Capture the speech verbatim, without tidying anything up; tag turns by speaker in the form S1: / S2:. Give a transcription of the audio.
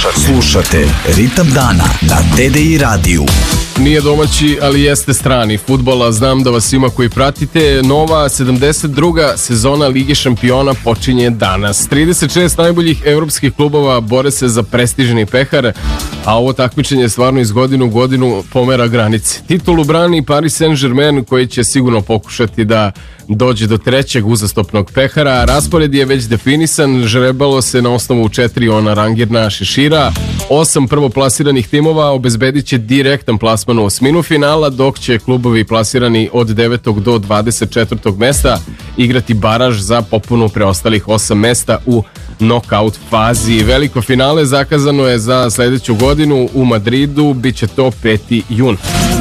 S1: Slušate. Slušate Ritam dana na T D I radiju.
S2: Nije domaći, ali jeste strani fudbala. Znam da vas ima koji pratite. Nova sedamdeset druga sezona Lige šampiona počinje danas. trideset šest najboljih evropskih klubova bore se za prestižni pehar, a ovo takmičenje stvarno iz godinu u godinu pomera granice. Titulu brani Paris Saint-Germain, koji će sigurno pokušati da dođe do trećeg uzastopnog pehara. Raspored je već definisan, žrebalo se na osnovu četiri ona rangirna šešira. Osam prvoplasiranih timova obezbedit će direktan plasman u osminu finala, dok će klubovi plasirani od devetog do dvadeset četvrtog mesta igrati baraž za popunu preostalih osam mesta u knockout fazi. Veliko finale zakazano je za sledeću godinu u Madridu, bit će to peti jun.